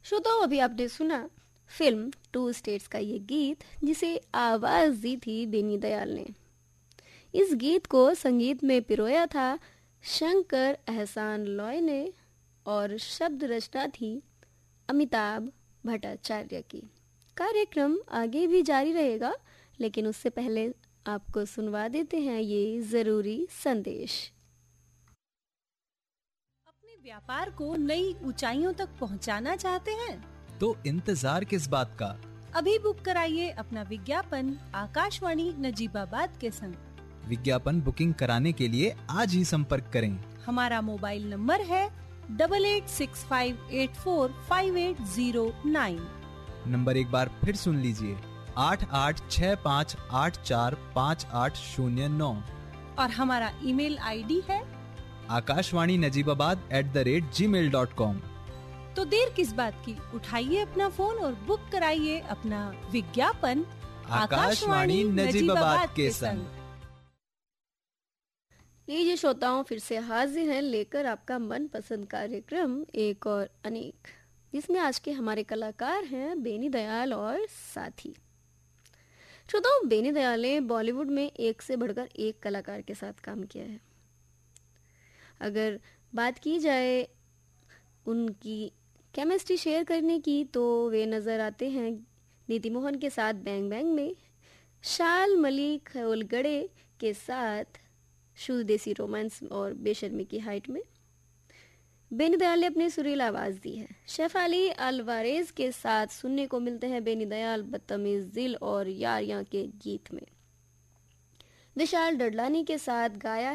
श्रोताओं, अभी आपने सुना फिल्म टू स्टेट्स का ये गीत जिसे आवाज दी थी बेनी दयाल ने। इस गीत को संगीत में पिरोया था शंकर एहसान लॉय ने और शब्द रचना थी अमिताभ भट्टाचार्य की। कार्यक्रम आगे भी जारी रहेगा, लेकिन उससे पहले आपको सुनवा देते हैं ये जरूरी संदेश। अपने व्यापार को नई ऊंचाइयों तक पहुंचाना चाहते हैं तो इंतजार किस बात का? अभी बुक कराइए अपना विज्ञापन आकाशवाणी नजीबाबाद के संग। विज्ञापन बुकिंग कराने के लिए आज ही संपर्क करें। हमारा मोबाइल नंबर है 8865845809। नंबर एक बार फिर सुन लीजिए, 8865845809। और हमारा ईमेल आईडी है akashwaninajibaabad@gmail.com। तो देर किस बात की, उठाइए अपना फोन और बुक कराइए अपना विज्ञापन आकाशवाणी नजीबाबाद के संग। लीजिए श्रोताओं, फिर से हाजिर हैं लेकर आपका मनपसंद कार्यक्रम एक और अनेक, जिसमें आज के हमारे कलाकार हैं बेनी दयाल और साथी। श्रोताओं, बेनी दयाल ने बॉलीवुड में एक से बढ़कर एक कलाकार के साथ काम किया है। अगर बात की जाए उनकी केमिस्ट्री शेयर करने की तो वे नज़र आते हैं नीति मोहन के साथ बैंग बैंग में, शाल मलिक होलगड़े के साथ शुद्ध देसी रोमांस और बेशर्मी की हाइट में। बेनी दयाल ने अपनी सुरीली आवाज़ दी है। शेफाली अल्वारेज के साथ सुनने को मिलते हैं बेनी दयाल बदतमीज दिल और यारियां के गीत में। विशाल डडलानी के साथ गाया